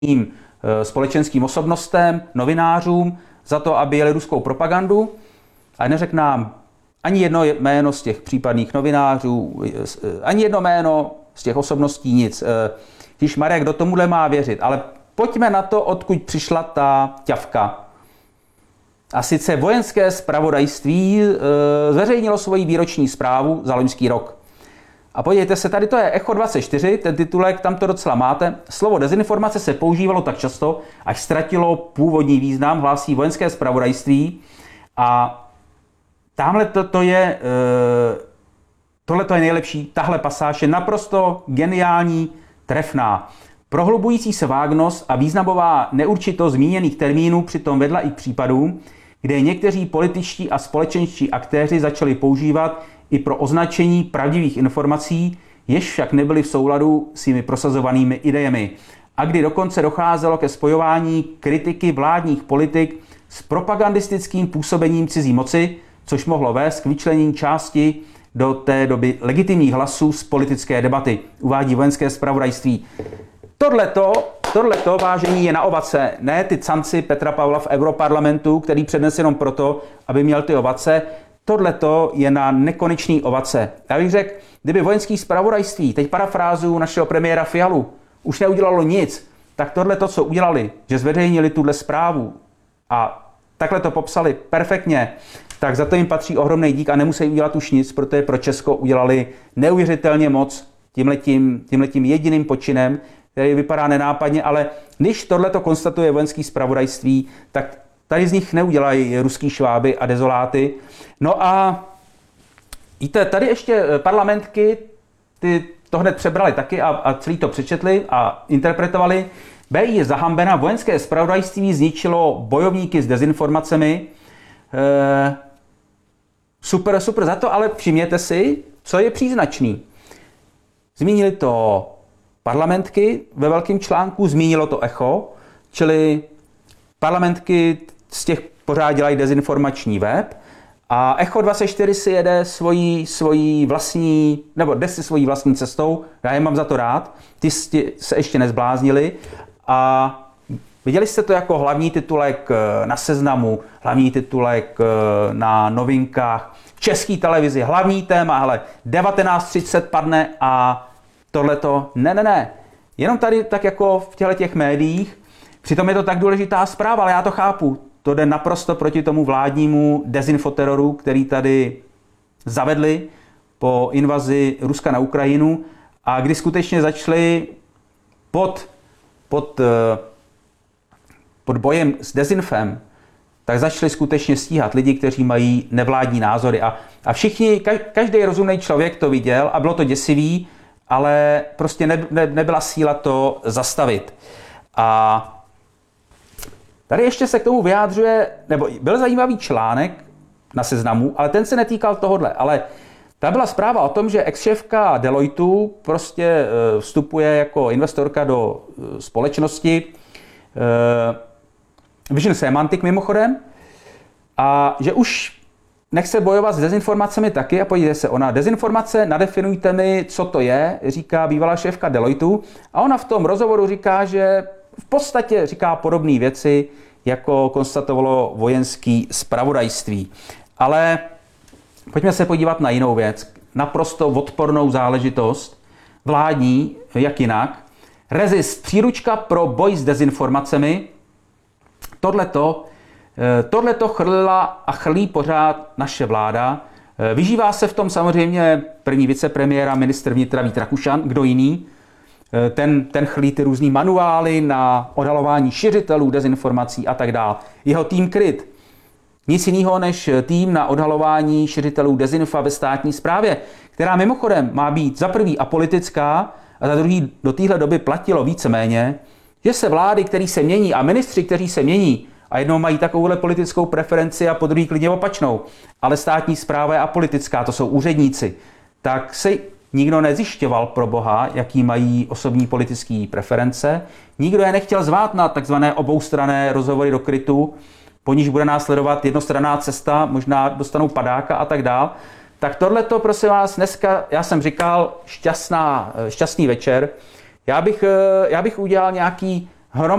společenským osobnostem, novinářům, za to, aby jeli ruskou propagandu, a neřekl nám ani jedno jméno z těch případných novinářů, ani jedno jméno z těch osobností, nic. Ježišmarja, kdo tomuhle má věřit? Ale pojďme na to, odkud přišla ta ťavka. A sice Vojenské zpravodajství zveřejnilo svoji výroční zprávu za loňský rok. A podívejte se, tady to je Echo 24, ten titulek, tam to docela máte. Slovo dezinformace se používalo tak často, až ztratilo původní význam, hlásí Vojenské zpravodajství. A tamhle tohle je nejlepší, tahle pasáž je naprosto geniální, trefná. Prohlubující se vágnost a významová neurčitost zmíněných termínů přitom vedla i k případům, kde někteří političtí a společenští aktéři začali používat i pro označení pravdivých informací, jež však nebyly v souladu s jimi prosazovanými idejemi. A kdy dokonce docházelo ke spojování kritiky vládních politik s propagandistickým působením cizí moci, což mohlo vést k vyčlenění části do té doby legitimních hlasů z politické debaty, uvádí Vojenské zpravodajství. Tohleto, vážení, je na ovace. Ne ty canci Petra Pavla v Europarlamentu, který přednes jenom proto, aby měl ty ovace. Tohleto je na nekonečný ovace. Já bych řekl, kdyby Vojenské zpravodajství, teď parafrázu našeho premiéra Fialu, už neudělalo nic, tak tohleto, co udělali, že zveřejnili tuhle zprávu a takhle to popsali perfektně, tak za to jim patří ohromný dík a nemusí udělat už nic, protože pro Česko udělali neuvěřitelně moc tímhletím jediným počinem, který vypadá nenápadně, ale když tohleto konstatuje Vojenské zpravodajství, tak tady z nich neudělají ruský šváby a dezoláty. No a víte, tady ještě parlamentky ty to hned přebrali taky a celý to přečetli a interpretovali. BI je zahambena, Vojenské zpravodajství zničilo bojovníky s dezinformacemi. Super za to, ale všimněte si, co je příznačný. Zmínili to parlamentky ve velkém článku, zmínilo to Echo, čili parlamentky z těch pořád dělají dezinformační web a Echo 24 si jede svojí vlastní, nebo jde si svojí vlastní cestou, já je mám za to rád, ty se ještě nezbláznili a viděli jste to jako hlavní titulek na Seznamu, hlavní titulek na Novinkách, v České televizi, hlavní téma, hele, 19:30 padne a tohleto, ne. Jenom tady tak jako v těch médiích, přitom je to tak důležitá zpráva, ale já to chápu. To jde naprosto proti tomu vládnímu dezinfoteroru, který tady zavedli po invazi Ruska na Ukrajinu a kdy skutečně začali pod bojem s dezinfem, tak začali skutečně stíhat lidi, kteří mají nevládní názory. A všichni, každý rozumný člověk to viděl a bylo to děsivý, ale prostě nebyla síla to zastavit. A tady ještě se k tomu vyjádřuje, nebo byl zajímavý článek na Seznamu, ale ten se netýkal tohodle, ale ta byla zpráva o tom, že ex-šéfka Deloitu prostě vstupuje jako investorka do společnosti Vision Semantic mimochodem a že už nechce bojovat s dezinformacemi taky a podívejte se, ona dezinformace, nadefinujte mi, co to je, říká bývalá šéfka Deloitu a ona v tom rozhovoru říká, že v podstatě říká podobné věci, jako konstatovalo Vojenské zpravodajství. Ale pojďme se podívat na jinou věc, naprosto odpornou záležitost, vládní, jak jinak, Rezist, příručka pro boj s dezinformacemi, tohleto chrlila a chrlí pořád naše vláda. Vyžívá se v tom samozřejmě první vicepremiér a ministr vnitra Vít Rakušan, kdo jiný. Ten chrlí ty různý manuály na odhalování šiřitelů dezinformací a tak dále. Jeho tým KRIT. Nic jiného než tým na odhalování šiřitelů dezinfa ve státní správě, která mimochodem má být za prvý apolitická a za druhý do téhle doby platilo víceméně, že se vlády, které se mění a ministři, kteří se mění a jednou mají takovouhle politickou preferenci a po druhý klidně opačnou, ale státní správa je apolitická, to jsou úředníci, tak se nikdo nezjišťoval pro boha, jaký mají osobní politické preference. Nikdo je nechtěl zvát na takzvané oboustranné rozhovory do KRITu, po níž bude následovat jednostranná cesta, možná dostanou padáka a tak dál. Tak tohleto, prosím vás, dneska, já jsem říkal, šťastný večer. Já bych udělal nějaký